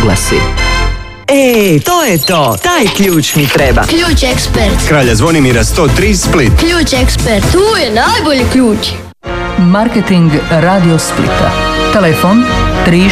oglasi. To je to. Taj ključ mi treba. Ključ ekspert. Kralja Zvonimira 103 Split. Ključ ekspert. Tu je najbolji ključ. Marketing Radio Splita. Telefon 3